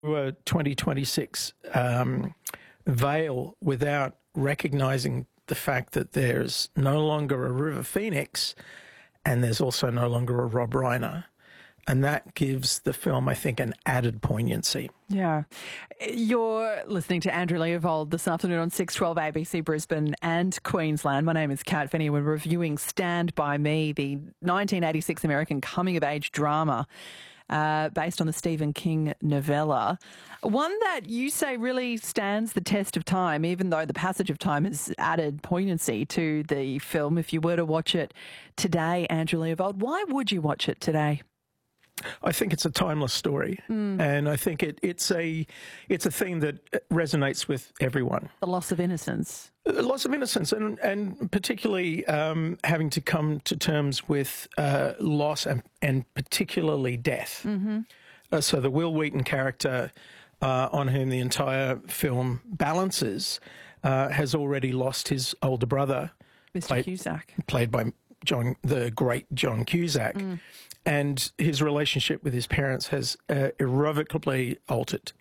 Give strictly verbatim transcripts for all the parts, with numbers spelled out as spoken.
a twenty twenty-six um, veil without recognising the fact that there's no longer a River Phoenix and there's also no longer a Rob Reiner. And that gives the film, I think, an added poignancy. Yeah. You're listening to Andrew Leopold this afternoon on six twelve A B C Brisbane and Queensland. My name is Kat Finney. We're reviewing Stand By Me, the nineteen eighty-six American coming-of-age drama uh, based on the Stephen King novella. One that you say really stands the test of time, even though the passage of time has added poignancy to the film. If you were to watch it today, Andrew Leopold, why would you watch it today? I think it's a timeless story, mm. and I think it, it's a it's a theme that resonates with everyone. The loss of innocence. The loss of innocence, and and particularly um, having to come to terms with uh, loss and, and particularly death. Mm-hmm. Uh, so the Will Wheaton character, uh, on whom the entire film balances, uh, has already lost his older brother, Mister played, Cusack, played by John, the great John Cusack. Mm. And his relationship with his parents has uh, irrevocably altered.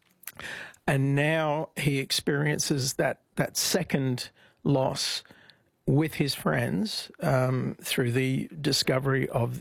And now he experiences that, that second loss with his friends um, through the discovery of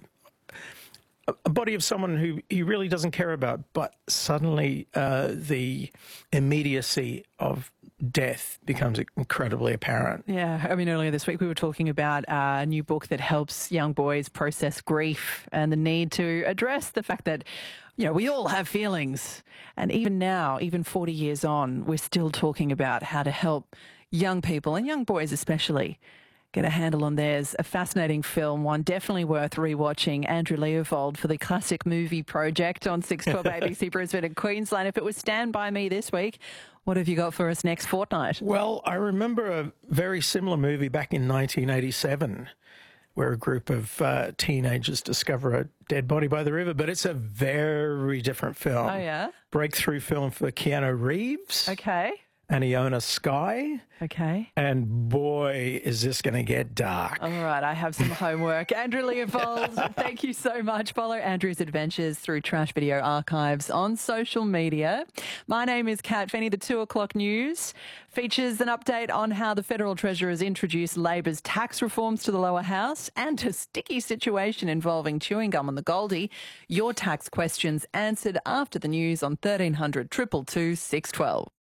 a body of someone who he really doesn't care about, but suddenly uh, the immediacy of death becomes incredibly apparent. Yeah, I mean, earlier this week we were talking about uh, a new book that helps young boys process grief and the need to address the fact that, you know, we all have feelings. And even now, even forty years on, we're still talking about how to help young people, and young boys especially, get a handle on theirs. A fascinating film, one definitely worth rewatching. Andrew Leopold for the Classic Movie Project on six twelve A B C Brisbane and Queensland. If it was Stand By Me this week, what have you got for us next fortnight? Well, I remember a very similar movie back in nineteen eighty-seven where a group of uh, teenagers discover a dead body by the river, but it's a very different film. Oh, yeah? Breakthrough film for Keanu Reeves. Okay. And Iona Skye. Okay. And boy, is this going to get dark. All right, I have some homework. Andrew Leopold, thank you so much. Follow Andrew's adventures through Trash Video Archives on social media. My name is Kat Finney. The two o'clock news features an update on how the Federal Treasurer has introduced Labor's tax reforms to the lower house and a sticky situation involving chewing gum on the Goldie. Your tax questions answered after the news on thirteen hundred two two two six twelve.